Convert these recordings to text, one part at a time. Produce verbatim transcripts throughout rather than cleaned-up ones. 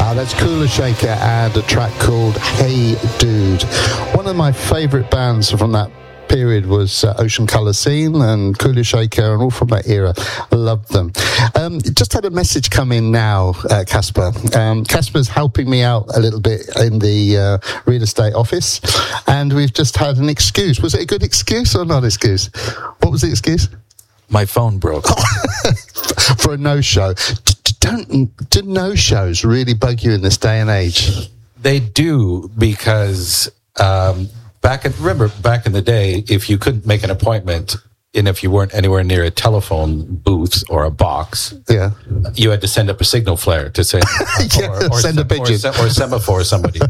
Ah, that's Cooler Shaker and a track called Hey Dude. One of my favourite bands from that period was uh, Ocean Colour Scene and Cooler Shaker, and all from that era. I loved them. Um, just had a message come in now, uh, Casper. Um, Casper's helping me out a little bit in the uh, real estate office, and we've just had an excuse. Was it a good excuse or not excuse? What was the excuse? My phone broke. For a no-show. D- don't do no-shows really bug you in this day and age? They do, because um, back in, remember back in the day, if you couldn't make an appointment, and if you weren't anywhere near a telephone booth or a box, yeah, you had to send up a signal flare to say, yeah, or, or, send a pigeon, or, or semaphore somebody.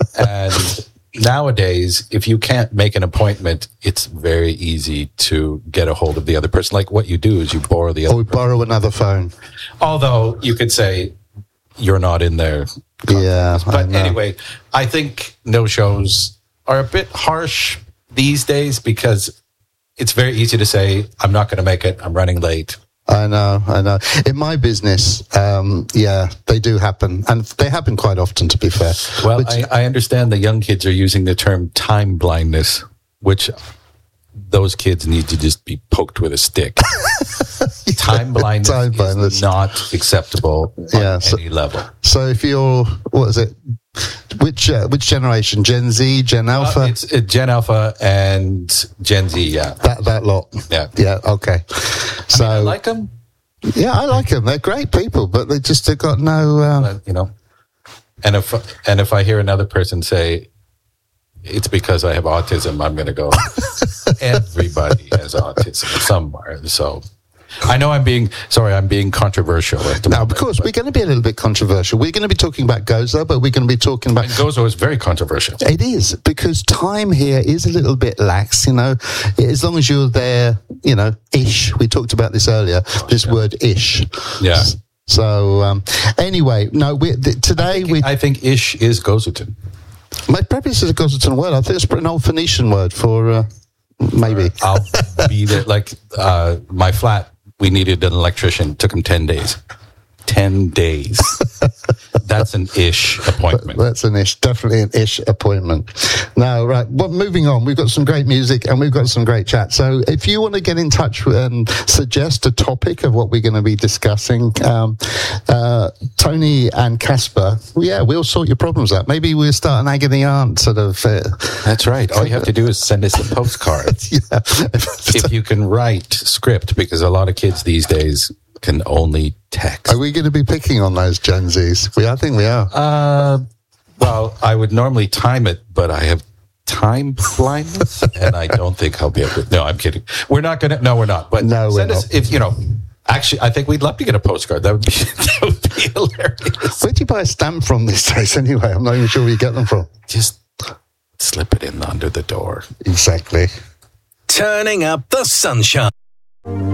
And nowadays, if you can't make an appointment, it's very easy to get a hold of the other person. Like what you do is you borrow the other. Or we person. borrow another phone. Although you could say you're not in there. Yeah, but I anyway, I think no shows are a bit harsh these days, because it's very easy to say, I'm not going to make it, I'm running late. I know, I know. In my business, um, yeah, they do happen. And they happen quite often, to be fair. Well, which, I, I understand the young kids are using the term time blindness, which those kids need to just be poked with a stick. yeah, time blindness time blindness is not acceptable on yeah, so, any level. So if you're, what is it? Which uh, which generation? Gen Z, Gen Alpha? Uh, it's uh, Gen Alpha and Gen Z, yeah. That that lot. Yeah. Yeah, okay. So, I mean, I like them. Yeah, I like them. They're great people, but they just have got no... Uh, but, you know, and if, and if I hear another person say, it's because I have autism, I'm going to go, everybody has autism somewhere, so... I know I'm being, sorry, I'm being controversial. At the now, moment, of course, we're going to be a little bit controversial. We're going to be talking about Gozo, but we're going to be talking about... And Gozo is very controversial. It is, because time here is a little bit lax, you know. As long as you're there, you know, ish. We talked about this earlier, oh, this yeah. word ish. Yeah. So, um, anyway, no, we, th- today I think, we... I think ish is Gozoton. My preference is a Gozoton word. I think it's an old Phoenician word for, uh, maybe. I'll be there, like, uh, my flat. We needed an electrician. Took him ten days. Ten days. That's an ish appointment. That's an ish, definitely an ish appointment. Now, right, well, moving on. We've got some great music and we've got some great chat. So if you want to get in touch and suggest a topic of what we're going to be discussing, um, uh, Tony and Casper, well, yeah, we'll sort your problems out. Maybe we'll start an agony aunt sort of... Uh, That's right. All you have to do is send us a postcard. yeah. If you can write script, because a lot of kids these days can only text. Are we going to be picking on those Gen Zs? We, I think we are. Uh, well, I would normally time it, but I have time blindness, and I don't think I'll be able to. No, I'm kidding. We're not going to. No, we're not. But no, send we're us, not. If you know, actually, I think we'd love to get a postcard. That would be that would be hilarious. Where do you buy a stamp from these days? Anyway, I'm not even sure where you get them from. Just slip it in under the door. Exactly. Turning up the sunshine.